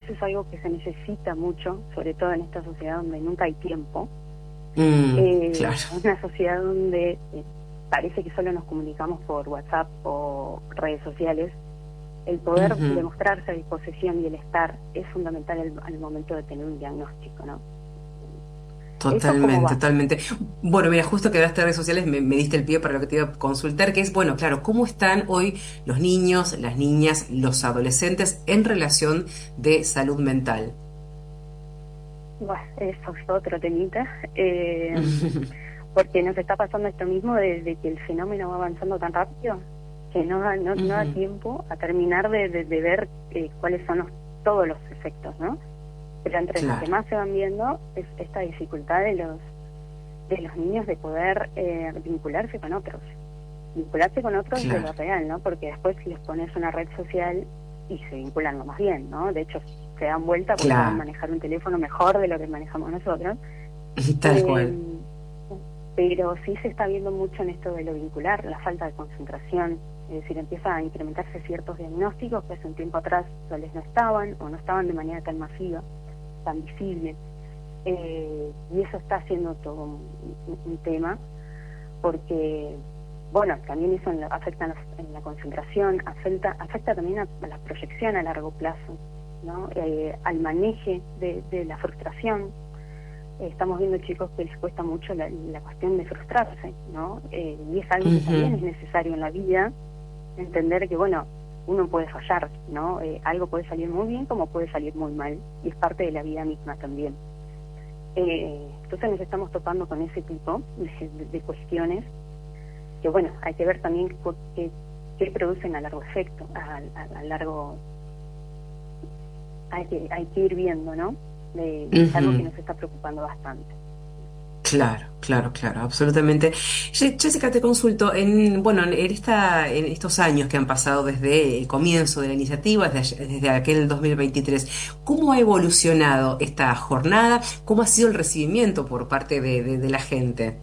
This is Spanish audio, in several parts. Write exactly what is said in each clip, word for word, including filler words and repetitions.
eso es algo que se necesita mucho, sobre todo en esta sociedad donde nunca hay tiempo. Mm, eh, claro. Una sociedad donde eh, parece que solo nos comunicamos por WhatsApp o redes sociales. El poder Uh-huh. demostrarse a disposición y el estar es fundamental al, al momento de tener un diagnóstico, ¿no? Eso como Totalmente, base. totalmente. Bueno, mira, justo que hablaste de redes sociales, me, me diste el pie para lo que te iba a consultar, que es, bueno, claro, ¿cómo están hoy los niños, las niñas, los adolescentes en relación de salud mental? Bueno, eso es otro temita, eh, porque nos está pasando esto mismo desde que el fenómeno va avanzando tan rápido, que no da, no, no da Uh-huh. tiempo a terminar de, de, de ver eh, cuáles son los, todos los efectos, ¿no? Pero entre los que Claro, más se van viendo es esta dificultad de los de los niños de poder eh, vincularse con otros, vincularse con otros de lo claro, real, ¿no? Porque después les pones una red social y se vinculan lo más bien, ¿no? De hecho, se dan vuelta porque saben claro, manejar un teléfono mejor de lo que manejamos nosotros. tal Eh, cual. pero sí se está viendo mucho en esto de lo vincular, la falta de concentración, es decir, empieza a incrementarse ciertos diagnósticos que hace un tiempo atrás tal vez no estaban o no estaban de manera tan masiva, tan visible, eh, y eso está haciendo todo un, un, un tema, porque, bueno, también eso en la, afecta en la, en la concentración, afecta, afecta también a, a la proyección a largo plazo, ¿no? Eh, al manejo de, de la frustración. Estamos viendo chicos que les cuesta mucho la, la cuestión de frustrarse, ¿no? Eh, y es algo que también Uh-huh. es necesario en la vida, entender que, bueno, uno puede fallar, ¿no? Eh, algo puede salir muy bien como puede salir muy mal, y es parte de la vida misma también. Eh, entonces nos estamos topando con ese tipo de, de, de cuestiones que, bueno, hay que ver también qué, qué producen a largo efecto, a, a, a largo... Hay que, hay que ir viendo, ¿no? De, y es algo que Uh-huh. nos está preocupando bastante. Claro, claro, claro, absolutamente. Ye- Jessica, te consulto, en, bueno, en esta, en estos años que han pasado desde el comienzo de la iniciativa, desde, desde aquel dos mil veintitrés, ¿cómo ha evolucionado esta jornada? ¿Cómo ha sido el recibimiento por parte de, de, de la gente?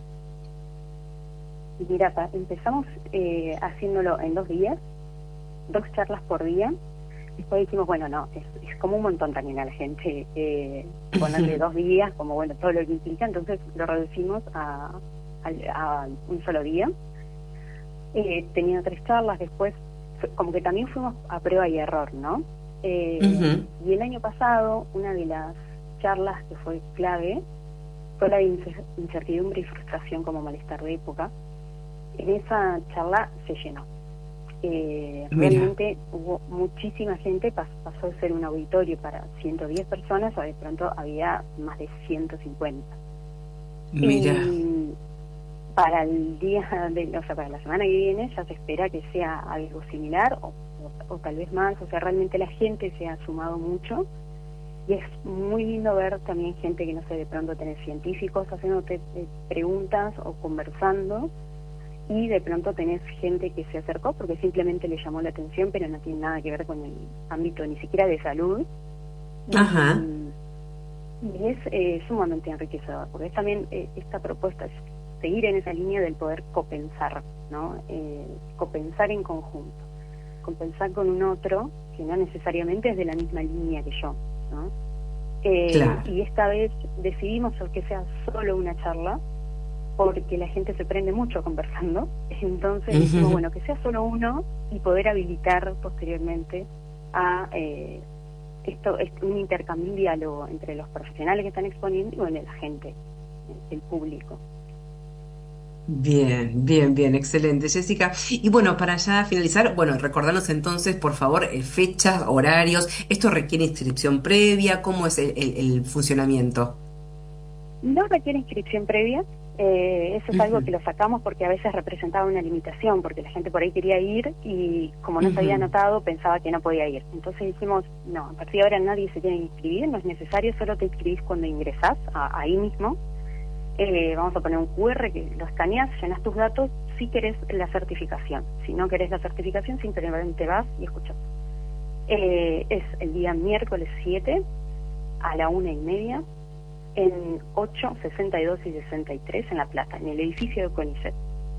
Mira, pa, empezamos eh, haciéndolo en dos días, dos charlas por día. Después dijimos, bueno, no, es, es como un montón también a la gente eh, ponerle dos días, como bueno, todo lo que implica, entonces lo reducimos a, a, a un solo día. Eh, tenía tres charlas, después fue- como que también fuimos a prueba y error, ¿no? Eh, Ujú. y el año pasado, una de las charlas que fue clave fue la de incer- incertidumbre y frustración como malestar de época. En esa charla se llenó. Eh, Mira, realmente hubo muchísima gente, pas, pasó de ser un auditorio para ciento diez personas a de pronto había más de ciento cincuenta. mira. Y para el día, de, o sea, para la semana que viene ya se espera que sea algo similar o, o, o tal vez más, o sea, realmente la gente se ha sumado mucho y es muy lindo ver también gente que no sé, de pronto tener científicos haciéndote eh, preguntas o conversando, y de pronto tenés gente que se acercó porque simplemente le llamó la atención, pero no tiene nada que ver con el ámbito ni siquiera de salud. Ajá. Y, y es eh, sumamente enriquecedor, porque es también eh, esta propuesta es seguir en esa línea del poder copensar, ¿no? Eh, copensar en conjunto, compensar con un otro que no necesariamente es de la misma línea que yo, ¿no? Eh, Claro. y esta vez decidimos que sea solo una charla, porque la gente se prende mucho conversando, entonces dijimos, Ujú. bueno, que sea solo uno y poder habilitar posteriormente a eh, esto, es un intercambio, un diálogo entre los profesionales que están exponiendo y bueno, la gente, el público. Bien, bien, bien, excelente, Jessica. Y bueno, para ya finalizar, bueno, recordarnos entonces, por favor, eh, fechas, horarios. ¿Esto requiere inscripción previa? ¿Cómo es el, el- el funcionamiento? No requiere inscripción previa, eh, eso es algo Ujú, que lo sacamos porque a veces representaba una limitación, porque la gente por ahí quería ir y como no se había ujú. anotado pensaba que no podía ir. Entonces dijimos, no, a partir de ahora nadie se tiene que inscribir, no es necesario, solo te inscribís cuando ingresás a, ahí mismo. Eh, vamos a poner un Q R que lo escaneas, llenas tus datos si querés la certificación. Si no querés la certificación, simplemente vas y escuchas. Eh, es el día miércoles siete a la una y media en ocho, sesenta y dos y sesenta y tres en La Plata, en el edificio de CONICET.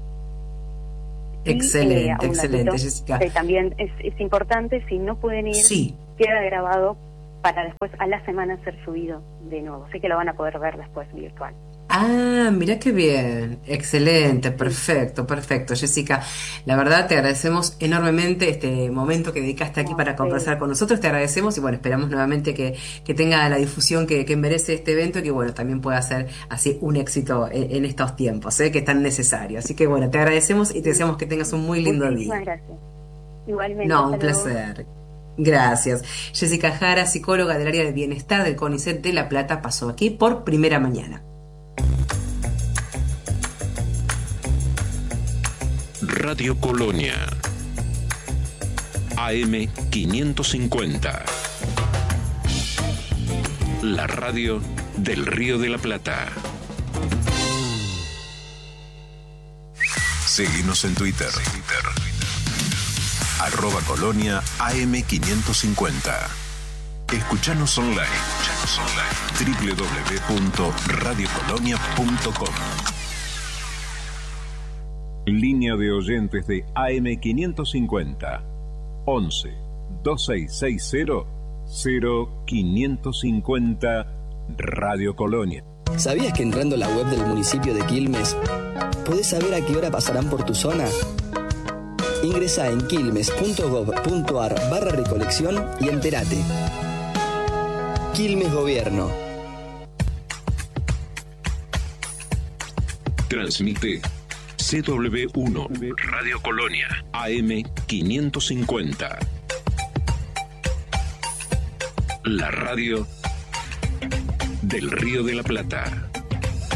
Y eh, Excelente, un excelente, datito Jessica. que también es, es importante, si no pueden ir, Sí. queda grabado para después a la semana ser subido de nuevo. Sé que lo van a poder ver después virtual. Ah, mira qué bien, excelente, perfecto, perfecto, Jessica. La verdad te agradecemos enormemente este momento que dedicaste aquí No, para sí. conversar con nosotros, te agradecemos y bueno, esperamos nuevamente que, que tenga la difusión que, que merece este evento y que bueno, también pueda ser así un éxito en, en estos tiempos, ¿eh? Que es tan necesario. Así que bueno, te agradecemos y te deseamos que tengas un muy lindo Muchísimas día. gracias. Igualmente, No, hasta un luego. placer. Gracias. Jessica Jara, psicóloga del área de bienestar del CONICET de La Plata, pasó aquí por Primera Mañana. Radio Colonia, A M quinientos cincuenta, la radio del Río de la Plata. Seguinos en Twitter, arroba Colonia A M quinientos cincuenta. Escuchanos online, doble u doble u doble u punto radio colonia punto com. Línea de oyentes de A M quinientos cincuenta, once, veintiséis sesenta, cero quinientos cincuenta, Radio Colonia. ¿Sabías que entrando a la web del municipio de Quilmes podés saber a qué hora pasarán por tu zona? Ingresá en quilmes punto gob punto ar barra recolección y entérate. Quilmes Gobierno. Transmite C W uno, Radio Colonia, A M quinientos cincuenta. La radio del Río de la Plata.